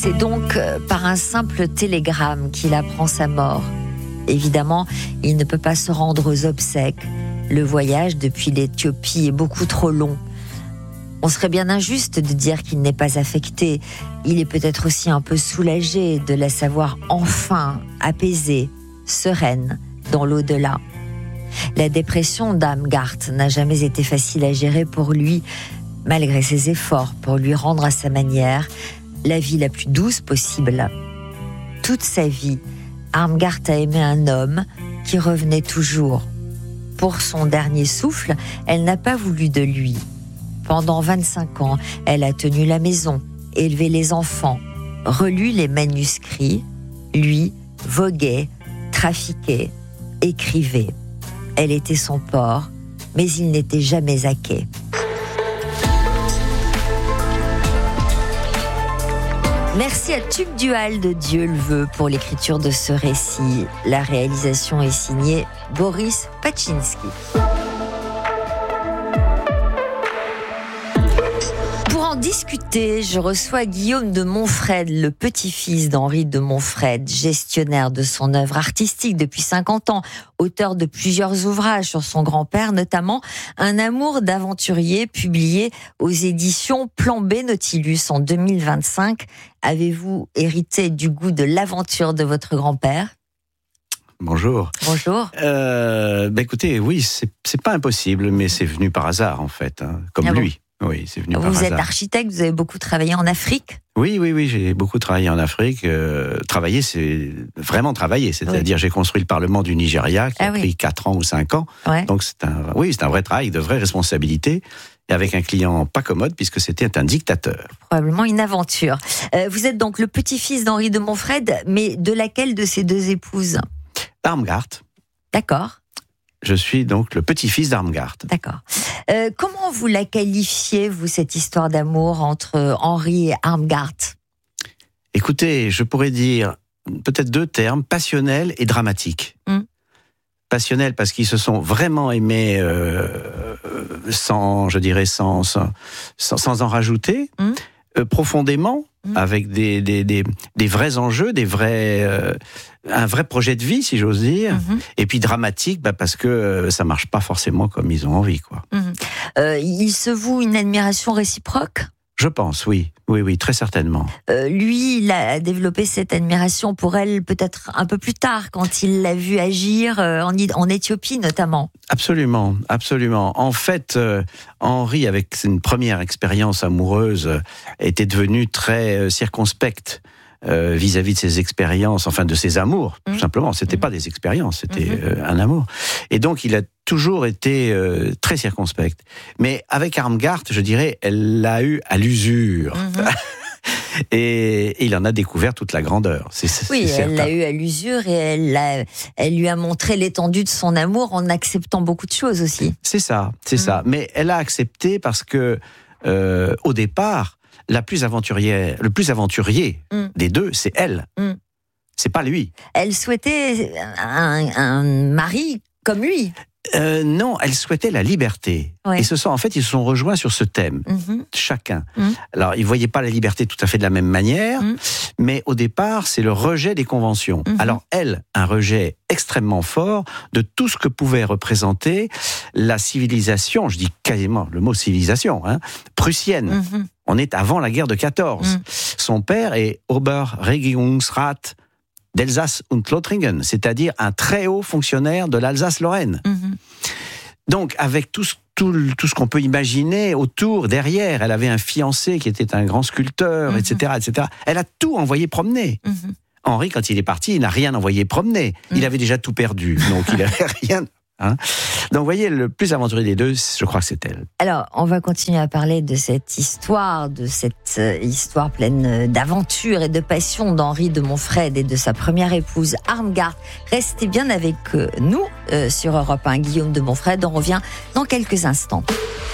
C'est donc par un simple télégramme qu'il apprend sa mort. Évidemment, il ne peut pas se rendre aux obsèques. Le voyage depuis l'Éthiopie est beaucoup trop long. On serait bien injuste de dire qu'il n'est pas affecté. Il est peut-être aussi un peu soulagé de la savoir enfin apaisée, sereine, dans l'au-delà. La dépression d'Armgard n'a jamais été facile à gérer pour lui, malgré ses efforts pour lui rendre à sa manière la vie la plus douce possible. Toute sa vie, Armgard a aimé un homme qui revenait toujours. Pour son dernier souffle, elle n'a pas voulu de lui. Pendant 25 ans, elle a tenu la maison, élevé les enfants, relu les manuscrits. Lui voguait, trafiquait, écrivait. Elle était son port, mais il n'était jamais à quai. Merci à Tube Dual de Dieu le veut pour l'écriture de ce récit. La réalisation est signée Boris Paczynski. Pour en discuter, je reçois Guillaume de Montfred, le petit-fils d'Henri de Montfred, gestionnaire de son œuvre artistique depuis 50 ans, auteur de plusieurs ouvrages sur son grand-père, notamment Un amour d'aventurier, publié aux éditions Plan B Nautilus en 2025. Avez-vous hérité du goût de l'aventure de votre grand-père ? Bonjour. Bonjour. Écoutez, oui, c'est pas impossible, mais c'est venu par hasard en fait, comme lui. Oui, c'est venu par hasard. Vous êtes architecte, vous avez beaucoup travaillé en Afrique ? Oui, j'ai beaucoup travaillé en Afrique. Travailler, c'est vraiment travailler. C'est-à-dire, j'ai construit le Parlement du Nigeria, qui a pris 4 ans ou 5 ans. Ouais. Donc, c'est un vrai travail, de vraie responsabilité, et avec un client pas commode, puisque c'était un dictateur. Probablement une aventure. Vous êtes donc le petit-fils d'Henri de Montfred, mais de laquelle de ses deux épouses ? Armgard. D'accord. Je suis donc le petit-fils d'Armgard. D'accord. Comment vous la qualifiez, vous, cette histoire d'amour entre Henri et Armgard ? Écoutez, je pourrais dire peut-être 2 termes, passionnel et dramatique. Passionnel parce qu'ils se sont vraiment aimés sans en rajouter, profondément, avec des vrais enjeux, un vrai projet de vie, si j'ose dire, et puis dramatique, parce que ça marche pas forcément comme ils ont envie, quoi. Il se voue une admiration réciproque ? Je pense, oui, très certainement. Lui, il a développé cette admiration pour elle peut-être un peu plus tard, quand il l'a vu agir en Éthiopie notamment. Absolument. En fait, Henri, avec une première expérience amoureuse, était devenu très circonspect vis-à-vis de ses expériences, enfin de ses amours, tout simplement. C'était pas des expériences, c'était un amour. Et donc, il a toujours été très circonspect. Mais avec Armgard, je dirais, elle l'a eu à l'usure. Et il en a découvert toute la grandeur. Elle l'a eu à l'usure et elle lui a montré l'étendue de son amour en acceptant beaucoup de choses aussi. C'est ça. Mais elle a accepté parce que, au départ, le plus aventurier des deux, c'est elle. C'est pas lui. Elle souhaitait un mari comme lui. Non, elle souhaitait la liberté. Ouais. Et ils se sont rejoints sur ce thème, chacun. Alors, ils voyaient pas la liberté tout à fait de la même manière, mais au départ, c'est le rejet des conventions. Alors, elle, un rejet extrêmement fort de tout ce que pouvait représenter la civilisation, je dis quasiment le mot civilisation, prussienne. On est avant la guerre de 14. Son père est Oberregierungsrat d'Elsace und Lothringen, c'est-à-dire un très haut fonctionnaire de l'Alsace-Lorraine. Donc, avec tout ce qu'on peut imaginer autour, derrière, elle avait un fiancé qui était un grand sculpteur, etc. Elle a tout envoyé promener. Henri, quand il est parti, il n'a rien envoyé promener. Il avait déjà tout perdu, donc il n'avait rien... Donc, vous voyez, le plus aventurier des deux, je crois que c'est elle. Alors, on va continuer à parler de cette histoire pleine d'aventure et de passion d'Henri de Montfred et de sa première épouse Armgard. Restez bien avec nous sur Europe 1. Guillaume de Montfred, on revient dans quelques instants.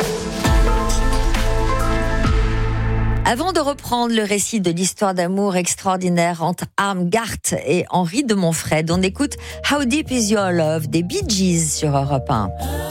Avant de reprendre le récit de l'histoire d'amour extraordinaire entre Armgard et Henri de Montfred, on écoute How Deep Is Your Love des Bee Gees sur Europe 1.